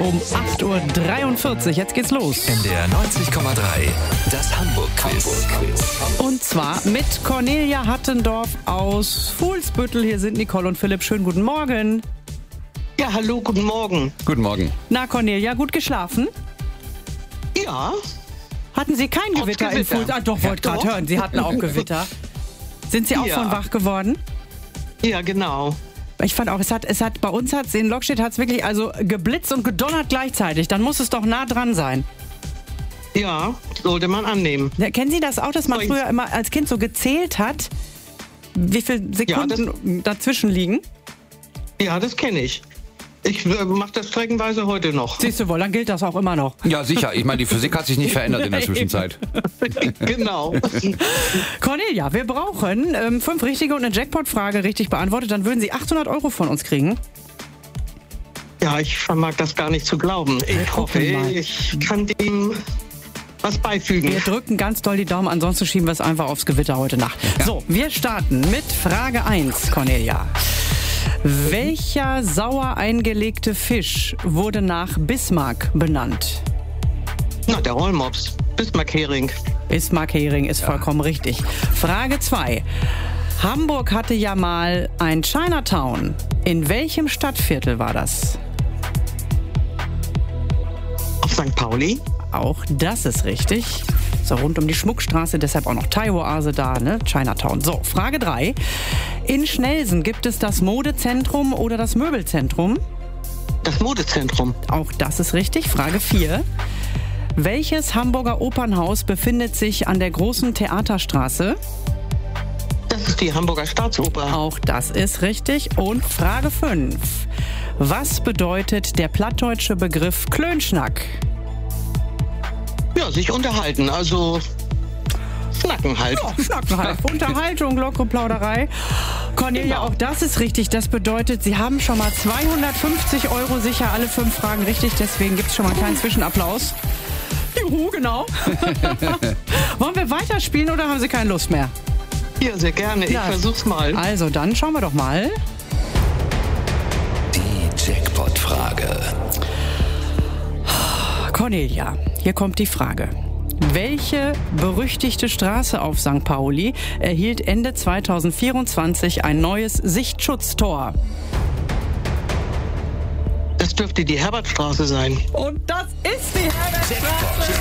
um 8.43 Uhr. Jetzt geht's los. NDR 90,3, das Hamburg-Quiz. Und zwar mit Cornelia Hattendorf aus Fuhlsbüttel. Hier sind Nicole und Philipp. Schönen guten Morgen. Ja, hallo, guten Morgen. Guten Morgen. Na, Cornelia, gut geschlafen? Ja, Hatten Sie kein Gewitter in Gewitter. Fuhlsbüttel? Ah, doch, wollte gerade hören. Sie hatten auch Gewitter. Sind Sie auch Ja. von wach geworden? ja, genau. Ich fand auch, bei uns in Lokstedt hat es wirklich also geblitzt und gedonnert gleichzeitig. Dann muss es doch nah dran sein. Ja, sollte man annehmen. Ja, kennen Sie das auch, dass man früher immer als Kind so gezählt hat, wie viele Sekunden dazwischen liegen? Ja, das kenne ich. Ich mache das streckenweise heute noch. Siehst du wohl, dann gilt das auch immer noch. Ja, sicher. Ich meine, die Physik hat sich nicht verändert in der Zwischenzeit. Genau. Cornelia, wir brauchen 5 richtige und eine Jackpot-Frage richtig beantwortet. Dann würden Sie 800 € von uns kriegen. Ja, ich vermag das gar nicht zu glauben. Ich hoffe, gucken mal. ich kann dem was beifügen. Wir drücken ganz doll die Daumen, ansonsten schieben wir es einfach aufs Gewitter heute Nacht. So, wir starten mit Frage 1, Cornelia. Welcher sauer eingelegte Fisch wurde nach Bismarck benannt? Na, der Rollmops. Bismarck-Hering. Bismarck-Hering ist vollkommen richtig. Frage 2. Hamburg hatte ja mal ein Chinatown. In welchem Stadtviertel war das? Auf St. Pauli. Auch das ist richtig. So rund um die Schmuckstraße, deshalb auch noch Thai-Oase da, ne? Chinatown. So, Frage 3. In Schnelsen gibt es das Modezentrum oder das Möbelzentrum? Das Modezentrum. Auch das ist richtig. Frage 4. Welches Hamburger Opernhaus befindet sich an der großen Theaterstraße? Das ist die Hamburger Staatsoper. Auch das ist richtig. Und Frage 5. Was bedeutet der plattdeutsche Begriff Klönschnack? Ja, sich unterhalten. Also schnacken halt. Ja, Schnacken halt. Unterhaltung, lockere Plauderei. Cornelia, Genau. auch das ist richtig. Das bedeutet, Sie haben schon mal 250 € sicher, alle 5 Fragen richtig. Deswegen gibt es schon mal einen kleinen Zwischenapplaus. Juhu, genau. Wollen wir weiterspielen oder haben Sie keine Lust mehr? Ja, sehr gerne. Ich Ja. versuch's mal. Also, dann schauen wir doch mal. Die Jackpot-Frage. Cornelia, hier kommt die Frage. Welche berüchtigte Straße auf St. Pauli erhielt Ende 2024 ein neues Sichtschutztor? Das dürfte die Herbertstraße sein. Und das ist die Herbertstraße.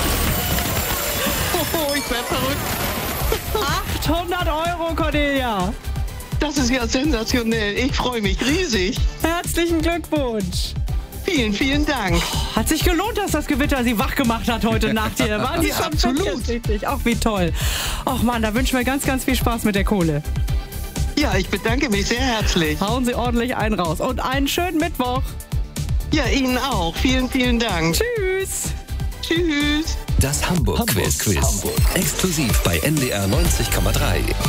Oh, ich werd verrückt. 800 €, Cornelia. Das ist ja sensationell. Ich freue mich riesig. Herzlichen Glückwunsch. Vielen, vielen Dank. Hat sich gelohnt, dass das Gewitter Sie wach gemacht hat heute Nacht hier. Waren Sie Ja, schon absolut. richtig? Ach, wie toll. Ach Mann, da wünschen wir ganz, ganz viel Spaß mit der Kohle. Ja, ich bedanke mich sehr herzlich. Hauen Sie ordentlich einen raus. Und einen schönen Mittwoch. Ja, Ihnen auch. Vielen, vielen Dank. Tschüss. Tschüss. Das Hamburg-Quiz. Exklusiv bei NDR 90,3.